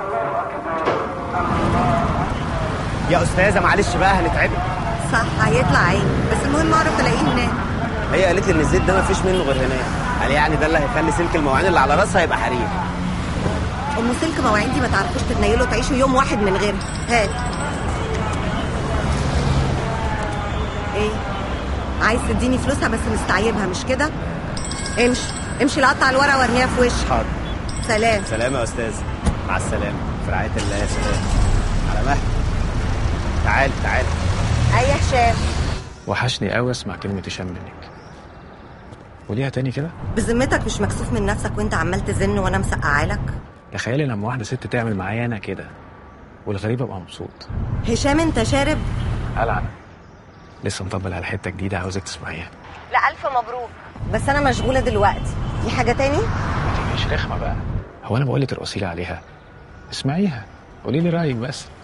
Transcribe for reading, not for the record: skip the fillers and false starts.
يا استاذه معلش بقى هنتعبك. صح هيطلع عيني، بس المهم اعرف الاقيه هناك. هي قالت لي ان الزيت ده مفيش منه غير هناك، قال يعني ده اللي هيخلي سلك المواعين اللي على راسها يبقى حرير. ام سلك مواعين دي ما تعرفوش تتنيلوا تعيشوا يوم واحد من غيرها. هات. ايه عايز تديني فلوسها بس مستعيبها مش كده؟ امشي امشي لقطع الورقه وارميها في وشك. حاضر. سلام. سلام يا استاذ. مع السلامه، في رعايه الله. يا سلام على مهلك. تعال تعال. اي هشام. وحشني قوي اسمع كلمه هشام منك. وليها تاني كده؟ بذمتك مش مكسوف من نفسك وانت عمال تزن وانا مسقعالك؟ تخيلي لما واحده ست تعمل معايا انا كده والغريب ابقى مبسوط. هشام انت شارب؟ أنا لسه مطبل على حته جديده عاوزك تسمعيها. لا الف مبروك، بس انا مشغوله دلوقتي. في حاجه تاني؟ ما تبقيش رخمه بقى. هو انا بقول لك ارقصي لي عليها؟ اسمعيها قولي لي رايك بس.